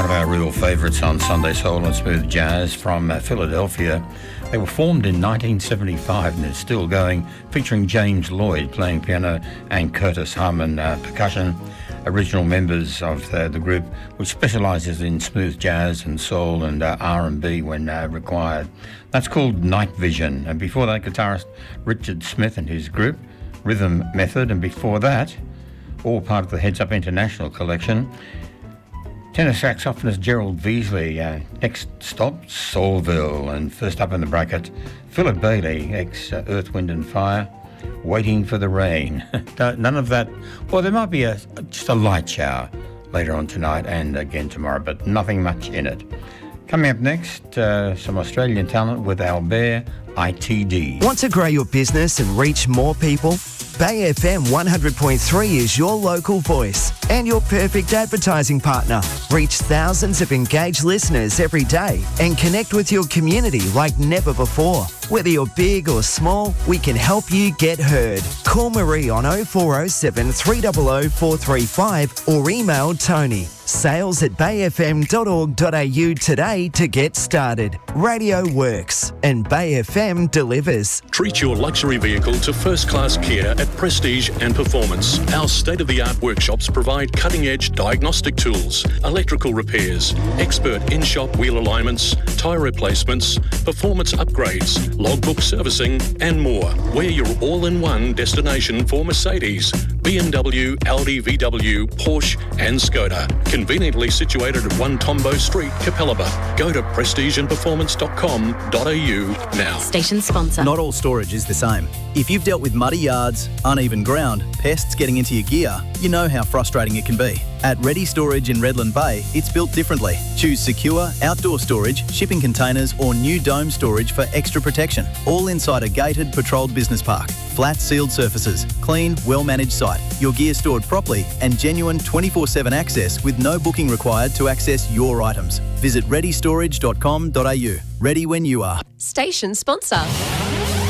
One of our real favourites on Sunday Soul and Smooth Jazz from Philadelphia. They were formed in 1975 and they're still going, featuring James Lloyd playing piano and Curtis Harmon percussion. Original members of the group, which specialises in smooth jazz and soul and R&B when required. That's called Night Vision. And before that, guitarist Richard Smith and his group, Rhythm Method. And before that, all part of the Heads Up International collection, tenor saxophonist Gerald Veasley. Next stop, Soulville. And first up in the bracket, Philip Bailey, ex-Earth, Wind and Fire, Waiting for the Rain. None of that. Well, there might be just a light shower later on tonight and again tomorrow, but nothing much in it. Coming up next, some Australian talent with Albert ITD. Want to grow your business and reach more people? Bay FM 100.3 is your local voice and your perfect advertising partner. Reach thousands of engaged listeners every day and connect with your community like never before. Whether you're big or small, we can help you get heard. Call Marie on 0407 300 435 or email Tony. sales@bayfm.org.au today to get started. Radio works and Bay FM delivers. Treat your luxury vehicle to first-class care at Prestige and Performance. Our state-of-the-art workshops provide cutting-edge diagnostic tools, electrical repairs, expert in-shop wheel alignments, tyre replacements, performance upgrades, logbook servicing and more. We're your all-in-one destination for Mercedes, BMW, Audi, VW, Porsche and Skoda. Conveniently situated at 1 Tombo Street, Capalaba. Go to prestigeandperformance.com.au now. Station sponsor. Not all storage is the same. If you've dealt with muddy yards, uneven ground, pests getting into your gear, you know how frustrating it can be. At Ready Storage in Redland Bay, it's built differently. Choose secure outdoor storage, shipping containers or new dome storage for extra protection. All inside a gated, patrolled business park. Flat sealed surfaces, clean, well-managed site. Your gear stored properly and genuine 24/7 access with no booking required to access your items. Visit readystorage.com.au. Ready when you are. Station sponsor.